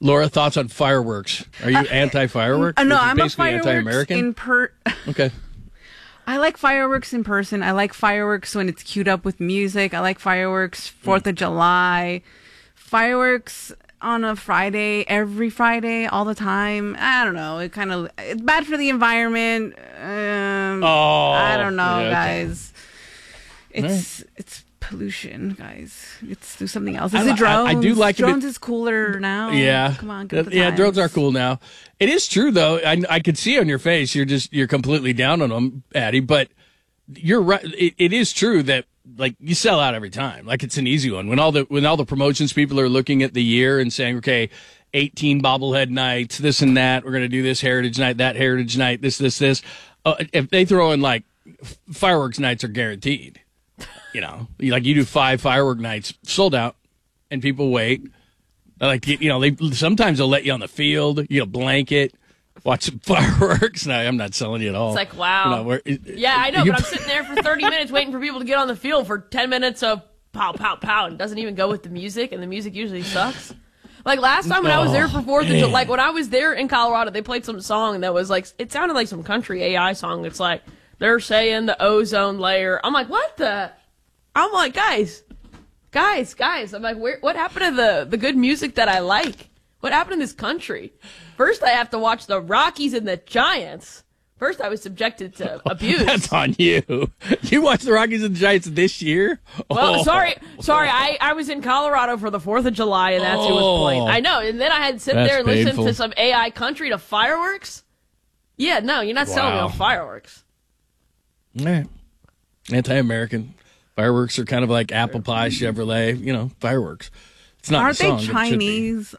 Laura, thoughts on fireworks? Are you anti-fireworks? No, Which is I'm a basically fireworks anti-American? Okay. I like fireworks in person. I like fireworks when it's queued up with music. I like fireworks 4th of July. Fireworks on a Friday, every Friday, all the time. I don't know. It's bad for the environment. I don't know, guys. It's pollution, guys. Let's do something else. Is it drones? I do like drones is cooler now. Yeah. Come on, get with the times. Drones are cool now. It is true though. I could see on your face you're completely down on them, Addie, but you're right. It is true that like you sell out every time. Like it's an easy one. When all the promotions people are looking at the year and saying, okay, 18 bobblehead nights, this and that, we're going to do this heritage night, that heritage night, this. If they throw in like fireworks nights are guaranteed. You know, like you do 5 firework nights, sold out, and people wait. Like, they sometimes they'll let you on the field, you get a blanket, watch some fireworks. No, I'm not selling you at all. It's like, wow. Yeah, I know, but I'm sitting there for 30 minutes waiting for people to get on the field for 10 minutes of pow, pow, pow, and it doesn't even go with the music, and the music usually sucks. Like last time when I was there for 4th of July, like when I was there in Colorado, they played some song that was like, it sounded like some country AI song. It's like, they're saying the ozone layer. I'm like, what the? I'm like, guys. I'm like, what happened to the good music that I like? What happened in this country? First, I have to watch the Rockies and the Giants. First, I was subjected to abuse. That's on you. You watched the Rockies and the Giants this year? Well, sorry. I was in Colorado for the 4th of July, and that's who was playing. I know, and then I had to sit there and listen to some AI country to fireworks. Yeah, no, you're not selling me on fireworks. All right. Anti-American. Fireworks are kind of like apple pie, Chevrolet, fireworks. It's not Aren't the song, they Chinese?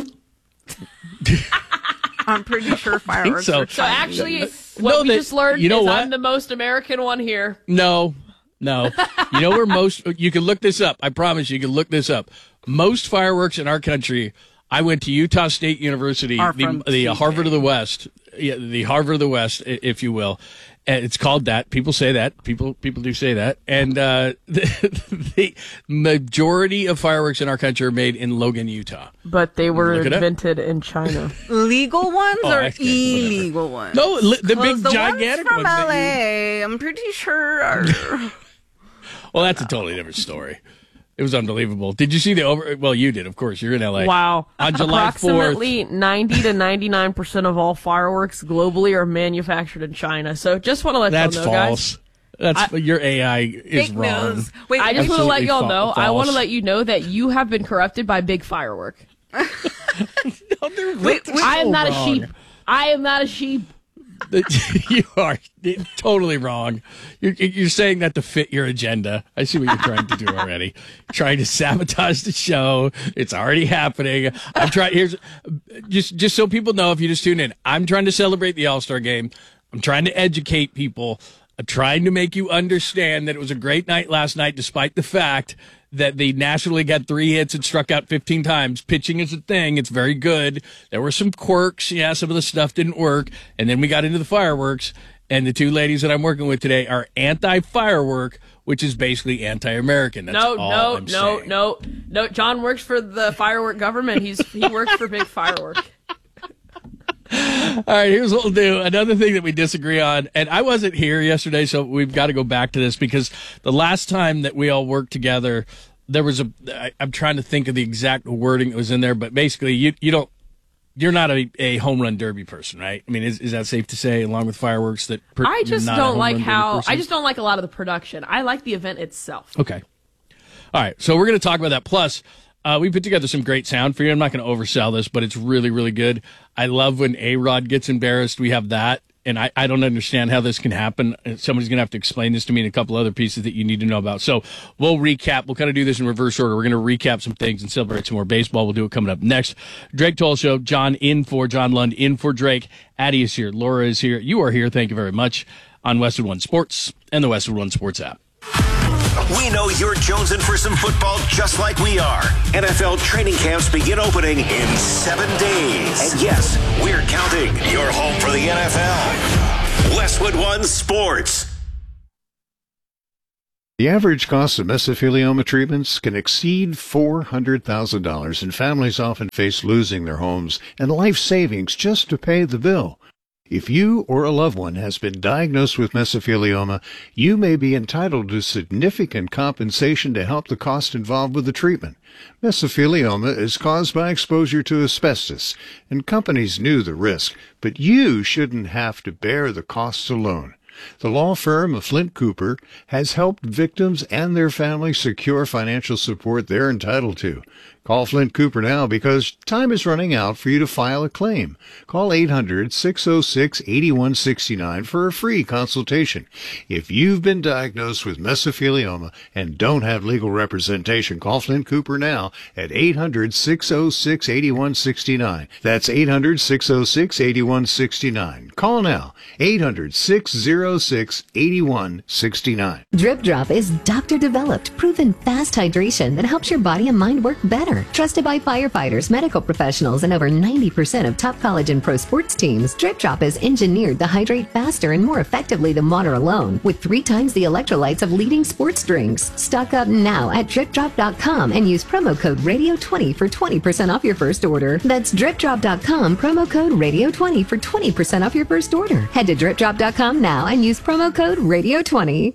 I'm pretty sure fireworks are Chinese. So actually, what we just learned is I'm the most American one here. No. You can look this up. I promise you can look this up. Most fireworks in our country, I went to Utah State University, the Harvard of the West. Yeah, the Harvard of the West, if you will. It's called that. People say that. People do say that. And the majority of fireworks in our country are made in Logan, Utah. But they were invented in China. Legal ones or illegal ones? No, the big gigantic ones from ones. LA, I'm pretty sure are... Well, that's a totally different story. It was unbelievable. Did you see well, you did, of course. You're in LA. Wow. On July 4th. Approximately 90 to 99% of all fireworks globally are manufactured in China. So just want to let y'all know, false. Guys. That's false. Your AI is wrong. News. Wait, I just want to let y'all know. False. I want to let you know that you have been corrupted by Big Firework. No, I am not a sheep. I am not a sheep. You are totally wrong. You're saying that to fit your agenda. I see what you're trying to do already. Trying to sabotage the show. It's already happening. I'm trying. Here's just so people know. If you just tune in, I'm trying to celebrate the All-Star game. I'm trying to educate people. I'm trying to make you understand that it was a great night last night, despite the fact that the National League had 3 hits and struck out 15 times. Pitching is a thing. It's very good. There were some quirks. Yeah, some of the stuff didn't work. And then we got into the fireworks. And the 2 ladies that I'm working with today are anti-firework, which is basically anti-American. That's all I'm saying. No. John works for the firework government. He works for Big Firework. All right, here's what we'll do. Another thing that we disagree on, and I wasn't here yesterday, so we've got to go back to this because the last time that we all worked together, there was I'm trying to think of the exact wording that was in there, but basically you're not a home run derby person, right? I mean, is that safe to say, along with fireworks, that I just don't like I just don't like a lot of the production. I like the event itself. Okay. All right, so we're going to talk about that. Plus, we put together some great sound for you. I'm not going to oversell this, but it's really, really good. I love when A-Rod gets embarrassed. We have that, and I don't understand how this can happen. Somebody's going to have to explain this to me and a couple other pieces that you need to know about. So we'll recap. We'll kind of do this in reverse order. We're going to recap some things and celebrate some more baseball. We'll do it coming up next. Drake Toll Show. John Lund in for Drake. Addie is here. Laura is here. You are here. Thank you very much on Westwood One Sports and the Westwood One Sports app. We know you're jonesing for some football just like we are. NFL training camps begin opening in 7 days. And yes, we're counting. Your home for the NFL. Westwood One Sports. The average cost of mesothelioma treatments can exceed $400,000, and families often face losing their homes and life savings just to pay the bill. If you or a loved one has been diagnosed with mesothelioma, you may be entitled to significant compensation to help the cost involved with the treatment. Mesothelioma is caused by exposure to asbestos, and companies knew the risk, but you shouldn't have to bear the costs alone. The law firm of Flint Cooper has helped victims and their families secure financial support they're entitled to. Call Flint Cooper now because time is running out for you to file a claim. Call 800-606-8169 for a free consultation. If you've been diagnosed with mesothelioma and don't have legal representation, call Flint Cooper now at 800-606-8169. That's 800-606-8169. Call now, 800-606-8169. Drip Drop is doctor-developed, proven fast hydration that helps your body and mind work better. Trusted by firefighters, medical professionals, and over 90% of top college and pro sports teams, Drip Drop is engineered to hydrate faster and more effectively than water alone, with 3 times the electrolytes of leading sports drinks. Stock up now at DripDrop.com and use promo code RADIO20 for 20% off your first order. That's DripDrop.com, promo code RADIO20 for 20% off your first order. Head to DripDrop.com now and use promo code RADIO20.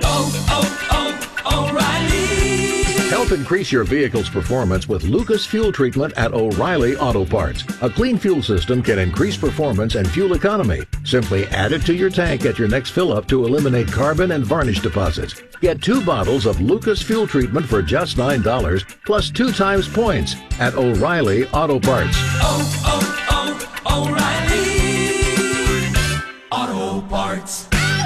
O'Reilly. Help increase your vehicle's performance with Lucas Fuel Treatment at O'Reilly Auto Parts. A clean fuel system can increase performance and fuel economy. Simply add it to your tank at your next fill-up to eliminate carbon and varnish deposits. Get 2 bottles of Lucas Fuel Treatment for just $9, plus 2 times points at O'Reilly Auto Parts. O'Reilly Auto Parts.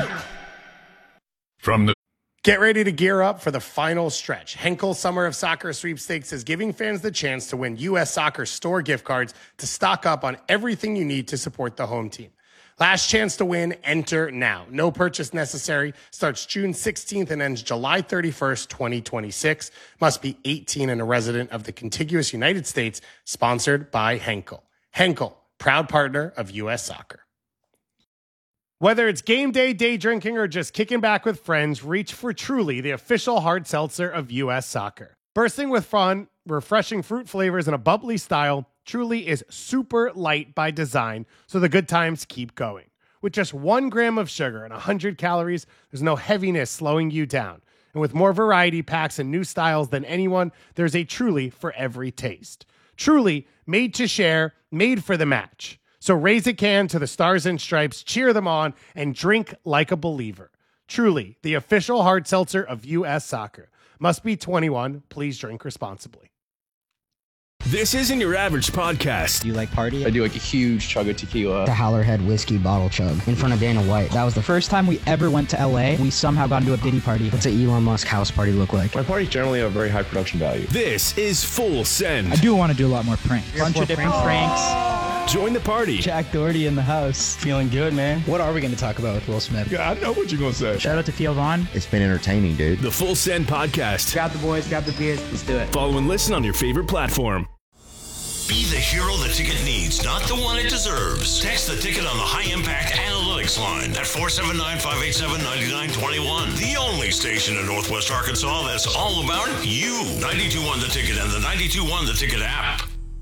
Get ready to gear up for the final stretch. Henkel Summer of Soccer Sweepstakes is giving fans the chance to win U.S. Soccer store gift cards to stock up on everything you need to support the home team. Last chance to win, enter now. No purchase necessary. Starts June 16th and ends July 31st, 2026. Must be 18 and a resident of the contiguous United States. Sponsored by Henkel. Henkel, proud partner of U.S. Soccer. Whether it's game day, day drinking, or just kicking back with friends, reach for Truly, the official hard seltzer of U.S. Soccer. Bursting with fun, refreshing fruit flavors, and a bubbly style, Truly is super light by design, so the good times keep going. With just 1 gram of sugar and 100 calories, there's no heaviness slowing you down. And with more variety packs and new styles than anyone, there's a Truly for every taste. Truly, made to share, made for the match. So raise a can to the Stars and Stripes, cheer them on, and drink like a believer. Truly, the official hard seltzer of U.S. Soccer. Must be 21. Please drink responsibly. This isn't your average podcast. Do you like party? I do like a huge chug of tequila. The Howlerhead whiskey bottle chug in front of Dana White. That was the first time we ever went to LA. We somehow got into a Diddy party. What's an Elon Musk house party look like? My parties generally have very high production value. This is Full Send. I do want to do a lot more pranks. Bunch of different pranks. Join the party. Jack Doherty in the house. Feeling good, man. What are we going to talk about with Will Smith? Yeah, I know what you're going to say. Shout out to Theo Vaughn. It's been entertaining, dude. The Full Send Podcast. Grab the boys, grab the beers. Let's do it. Follow and listen on your favorite platform. Be the hero the ticket needs, not the one it deserves. Text the ticket on the High Impact Analytics line at 479-587-9921. The only station in Northwest Arkansas that's all about you. 92.1 The Ticket and the 92.1 The Ticket app.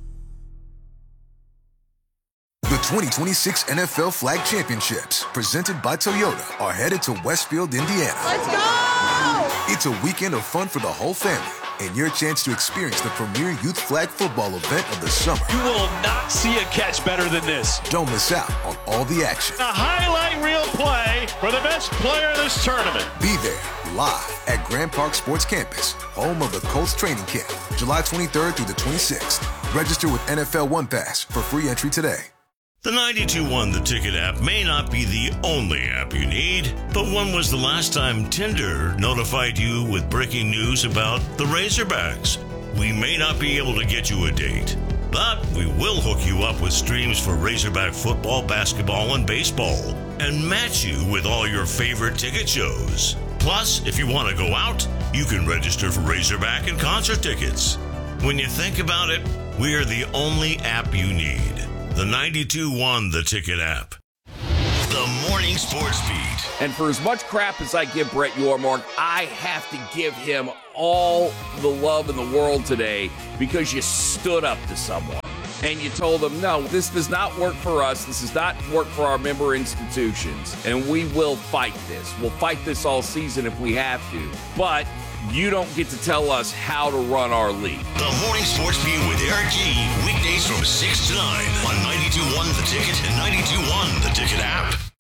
The 2026 NFL Flag Championships, presented by Toyota, are headed to Westfield, Indiana. Let's go! It's a weekend of fun for the whole family, and your chance to experience the premier youth flag football event of the summer. You will not see a catch better than this. Don't miss out on all the action. A highlight reel play for the best player of this tournament. Be there live at Grand Park Sports Campus, home of the Colts training camp, July 23rd through the 26th. Register with NFL One Pass for free entry today. The 92.1 The Ticket app may not be the only app you need, but when was the last time Tinder notified you with breaking news about the Razorbacks? We may not be able to get you a date, but we will hook you up with streams for Razorback football, basketball, and baseball, and match you with all your favorite ticket shows. Plus, if you want to go out, you can register for Razorback and concert tickets. When you think about it, we are the only app you need. The 92.1 The Ticket app. The The Morning Sports Beat. And for as much crap as I give Brett Yormark, I have to give him all the love in the world today because you stood up to someone. And you told them, no, this does not work for us. This does not work for our member institutions. And we will fight this. We'll fight this all season if we have to. But you don't get to tell us how to run our league. The Morning Sports Beat with Eric G. Weekdays from 6 to 9 on 92.1 The Ticket and 92.1 The Ticket app.